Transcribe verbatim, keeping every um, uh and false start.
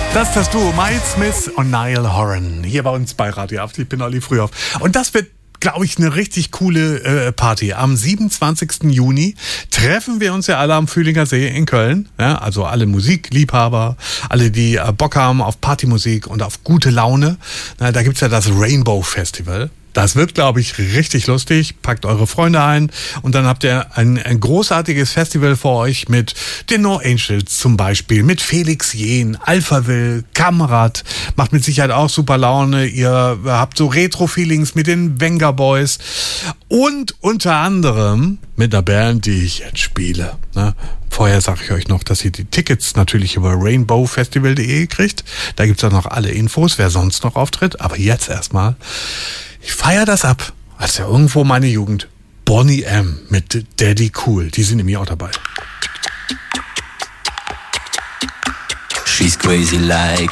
Das ist das Duo Miles Smith und Niall Horan. Hier bei uns bei Radio Haft. Ich bin Olli Frühauf. Und das wird, glaube ich, eine richtig coole äh, Party. Am siebenundzwanzigsten Juni treffen wir uns ja alle am Fühlinger See in Köln. Ja, also alle Musikliebhaber, alle, die äh, Bock haben auf Partymusik und auf gute Laune. Na, da gibt's ja das Rainbow Festival. Das wird, glaube ich, richtig lustig. Packt eure Freunde ein und dann habt ihr ein, ein großartiges Festival vor euch mit den No Angels zum Beispiel, mit Felix Jähn, Alphaville, Kamrat. Macht mit Sicherheit auch super Laune. Ihr habt so Retro-Feelings mit den Venga Boys und unter anderem mit einer Band, die ich jetzt spiele. Ne? Vorher sage ich euch noch, dass ihr die Tickets natürlich über rainbow festival punkt de kriegt. Da gibt's auch noch alle Infos, wer sonst noch auftritt. Aber jetzt erstmal... Ich feiere das ab, als ja irgendwo meine Jugend. Boney M. mit Daddy Cool, die sind nämlich auch dabei. She's crazy like